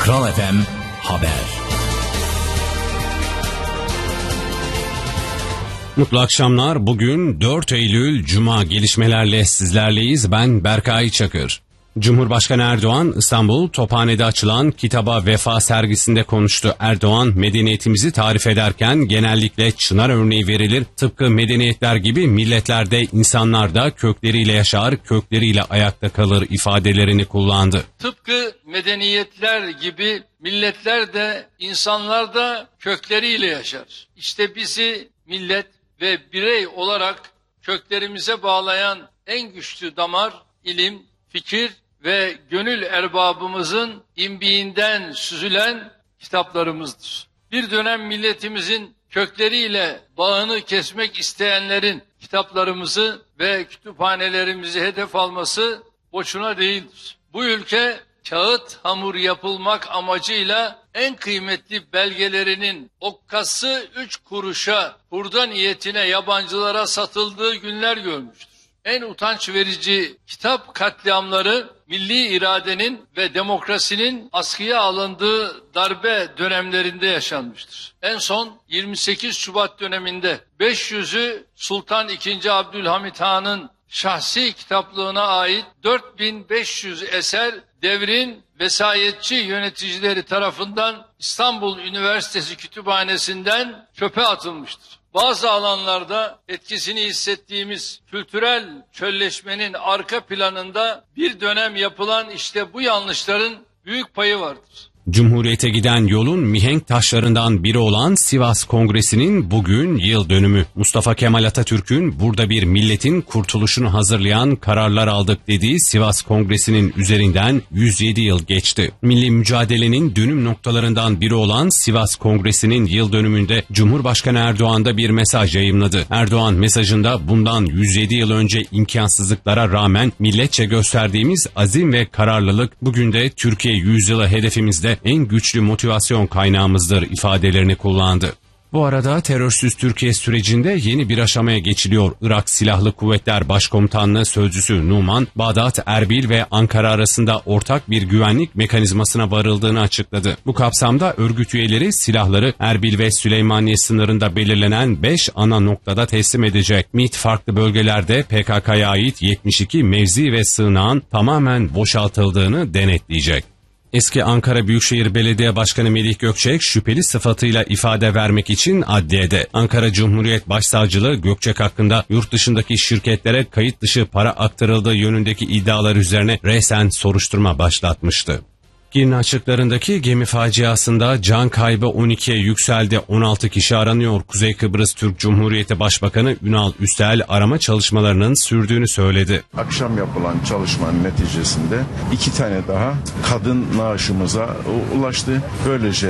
Kral FM Haber. Mutlu akşamlar. Bugün 4 Eylül Cuma, gelişmelerle sizlerleyiz. Ben Berkay Çakır. Cumhurbaşkanı Erdoğan, İstanbul Tophane'de açılan Kitaba Vefa sergisinde konuştu. Erdoğan, medeniyetimizi tarif ederken genellikle çınar örneği verilir. Tıpkı medeniyetler gibi milletlerde insanlar da kökleriyle yaşar, kökleriyle ayakta kalır ifadelerini kullandı. Tıpkı medeniyetler gibi milletler de insanlar da kökleriyle yaşar. İşte bizi millet ve birey olarak köklerimize bağlayan en güçlü damar ilim, fikir ve gönül erbabımızın imbiğinden süzülen kitaplarımızdır. Bir dönem milletimizin kökleriyle bağını kesmek isteyenlerin kitaplarımızı ve kütüphanelerimizi hedef alması boşuna değildir. Bu ülke kağıt hamur yapılmak amacıyla en kıymetli belgelerinin okkası 3 kuruşa hurda niyetine yabancılara satıldığı günler görmüştür. En utanç verici kitap katliamları milli iradenin ve demokrasinin askıya alındığı darbe dönemlerinde yaşanmıştır. En son 28 Şubat döneminde 500'ü Sultan II. Abdülhamit Han'ın şahsi kitaplığına ait 4500 eser devrin vesayetçi yöneticileri tarafından İstanbul Üniversitesi Kütüphanesi'nden çöpe atılmıştır. Bazı alanlarda etkisini hissettiğimiz kültürel çölleşmenin arka planında bir dönem yapılan işte bu yanlışların büyük payı vardır. Cumhuriyete giden yolun mihenk taşlarından biri olan Sivas Kongresi'nin bugün yıl dönümü. Mustafa Kemal Atatürk'ün burada bir milletin kurtuluşunu hazırlayan kararlar aldık dediği Sivas Kongresi'nin üzerinden 107 yıl geçti. Milli mücadelenin dönüm noktalarından biri olan Sivas Kongresi'nin yıl dönümünde Cumhurbaşkanı Erdoğan da bir mesaj yayımladı. Erdoğan mesajında bundan 107 yıl önce imkansızlıklara rağmen milletçe gösterdiğimiz azim ve kararlılık bugün de Türkiye yüzyılı hedefimizde en güçlü motivasyon kaynağımızdır ifadelerini kullandı. Bu arada terörsüz Türkiye sürecinde yeni bir aşamaya geçiliyor. Irak Silahlı Kuvvetler Başkomutanlığı Sözcüsü Numan, Bağdat, Erbil ve Ankara arasında ortak bir güvenlik mekanizmasına varıldığını açıkladı. Bu kapsamda örgüt üyeleri silahları Erbil ve Süleymaniye sınırında belirlenen 5 ana noktada teslim edecek. MİT farklı bölgelerde PKK'ya ait 72 mevzi ve sığınağın tamamen boşaltıldığını denetleyecek. Eski Ankara Büyükşehir Belediye Başkanı Melih Gökçek şüpheli sıfatıyla ifade vermek için adliyede. Ankara Cumhuriyet Başsavcılığı Gökçek hakkında yurt dışındaki şirketlere kayıt dışı para aktarıldığı yönündeki iddialar üzerine resen soruşturma başlatmıştı. Girne açıklarındaki gemi faciasında can kaybı 12'ye yükseldi. 16 kişi aranıyor. Kuzey Kıbrıs Türk Cumhuriyeti Başbakanı Ünal Üstel arama çalışmalarının sürdüğünü söyledi. Akşam yapılan çalışmanın neticesinde 2 tane daha kadın naaşımıza ulaştı. Böylece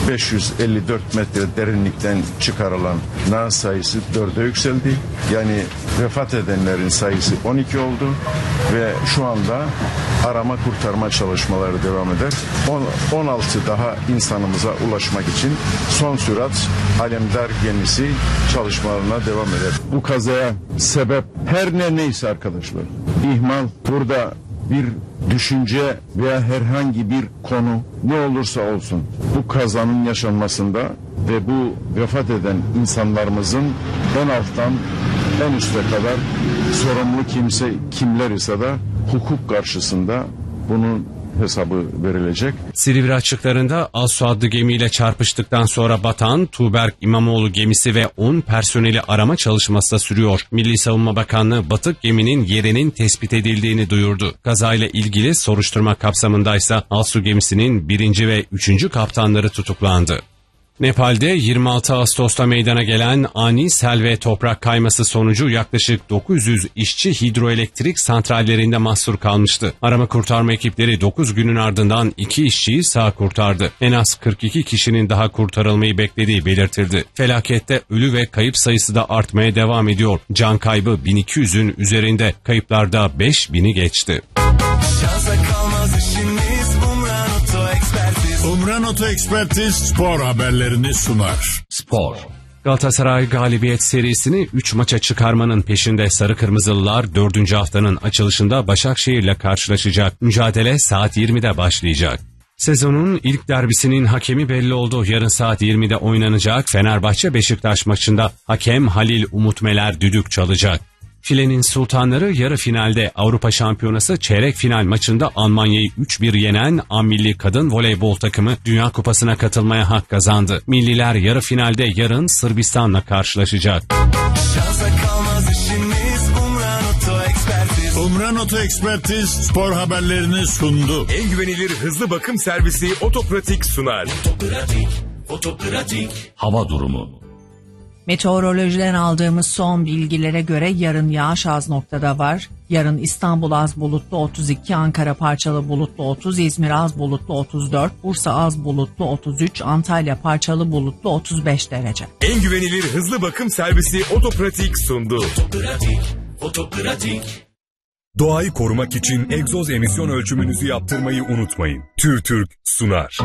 554 metre derinlikten çıkarılan naaş sayısı 4'e yükseldi. Yani vefat edenlerin sayısı 12 oldu ve şu anda arama kurtarma çalışmaları devam eder. 16 daha insanımıza ulaşmak için son sürat Alemdar gemisi çalışmalarına devam eder. Bu kazaya sebep her neyse arkadaşlar, ihmal, burada bir düşünce veya herhangi bir konu ne olursa olsun bu kazanın yaşanmasında ve bu vefat eden insanlarımızın en alttan en üste kadar sorumlu kimler ise de hukuk karşısında bunun hesabı verilecek. Silivri açıklarında Assu adlı gemiyle çarpıştıktan sonra batan Tuğberk İmamoğlu gemisi ve 10 personeli arama çalışması da sürüyor. Milli Savunma Bakanlığı batık geminin yerinin tespit edildiğini duyurdu. Kazayla ilgili soruşturma kapsamındaysa Assu gemisinin 1. ve 3. kaptanları tutuklandı. Nepal'de 26 Ağustos'ta meydana gelen ani sel ve toprak kayması sonucu yaklaşık 900 işçi hidroelektrik santrallerinde mahsur kalmıştı. Arama kurtarma ekipleri 9 günün ardından 2 işçiyi sağ kurtardı. En az 42 kişinin daha kurtarılmayı beklediği belirtildi. Felakette ölü ve kayıp sayısı da artmaya devam ediyor. Can kaybı 1200'ün üzerinde, kayıplarda 5000'i geçti. Umran Oto Ekspertiz spor haberlerini sunar. Spor. Galatasaray galibiyet serisini 3 maça çıkarmanın peşinde. Sarı Kırmızılılar 4. haftanın açılışında Başakşehir'le karşılaşacak. Mücadele saat 20'de başlayacak. Sezonun ilk derbisinin hakemi belli oldu. Yarın saat 20'de oynanacak Fenerbahçe-Beşiktaş maçında hakem Halil Umutmeler düdük çalacak. Filenin sultanları yarı finalde Avrupa Şampiyonası çeyrek final maçında Almanya'yı 3-1 yenen A-Milli Kadın Voleybol takımı Dünya Kupası'na katılmaya hak kazandı. Milliler yarı finalde yarın Sırbistan'la karşılaşacak. Umran Oto Ekspertiz spor haberlerini sundu. En güvenilir hızlı bakım servisi Otopratik sunar. Otopratik. Hava durumu. Meteorolojiden aldığımız son bilgilere göre yarın yağış az noktada var. Yarın İstanbul az bulutlu 32, Ankara parçalı bulutlu 30, İzmir az bulutlu 34, Bursa az bulutlu 33, Antalya parçalı bulutlu 35 derece. En güvenilir hızlı bakım servisi Otopratik sundu. Otopratik. Doğayı korumak için egzoz emisyon ölçümünüzü yaptırmayı unutmayın. TÜRTÜRK sunar.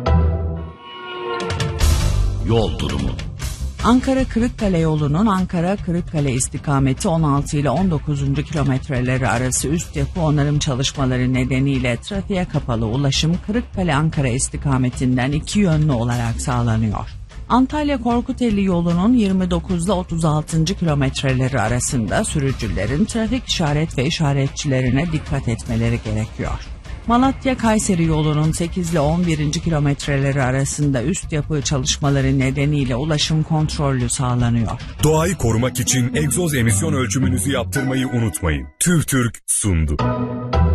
Yol durumu. Ankara-Kırıkkale yolunun Ankara-Kırıkkale istikameti 16 ile 19. kilometreleri arası üst yapı onarım çalışmaları nedeniyle trafiğe kapalı ulaşım Kırıkkale-Ankara istikametinden iki yönlü olarak sağlanıyor. Antalya-Korkuteli yolunun 29 ile 36. kilometreleri arasında sürücülerin trafik işaret ve işaretçilerine dikkat etmeleri gerekiyor. Malatya-Kayseri yolunun 8 ile 11. kilometreleri arasında üst yapı çalışmaları nedeniyle ulaşım kontrollü sağlanıyor. Doğayı korumak için egzoz emisyon ölçümünüzü yaptırmayı unutmayın. TÜRTÜRK sundu.